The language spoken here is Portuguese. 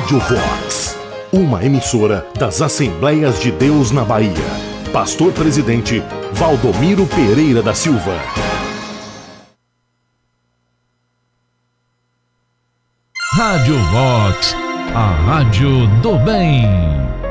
Rádio Vox, uma emissora das Assembleias de Deus na Bahia. Pastor Presidente Valdomiro Pereira da Silva. Rádio Vox, a rádio do bem.